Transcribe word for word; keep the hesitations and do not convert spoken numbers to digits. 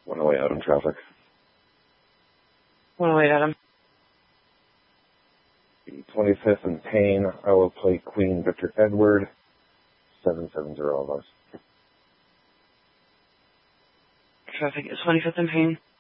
one oh eight Adam traffic. one oh eight Adam. The twenty-fifth in Payne, I will play Queen Victor Edward, seven seven zero of us. Traffic is twenty-fifth in Payne.